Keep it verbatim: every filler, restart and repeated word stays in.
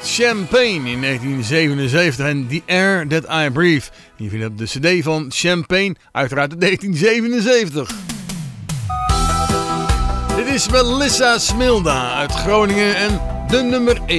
Champagne in negentien zevenenzeventig en The Air That I Breathe. Je vindt op de cd van Champagne, uiteraard in negentien zevenenzeventig. Dit is Melissa Smilda uit Groningen en de nummer één.